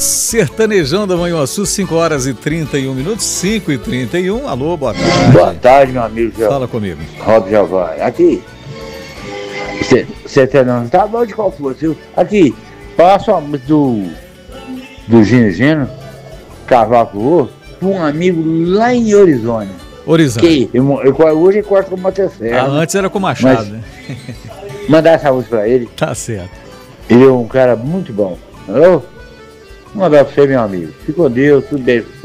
Sertanejão da Manhuaçu, 5h31, 5h31. Alô, boa tarde. Boa tarde, meu amigo. Fala comigo. Rob Giovanni. Aqui. Você não tá bom de qual for, viu? Aqui, passa uma música do Gino, Cavaco Voa, pra um amigo lá em Orizona. Que hoje ele corta com uma terceira. Antes era com Machado, né? Mandar essa música pra ele. Tá certo. Ele é um cara muito bom. Alô? Um abraço pra você, meu amigo. Fique com Deus, tudo bem.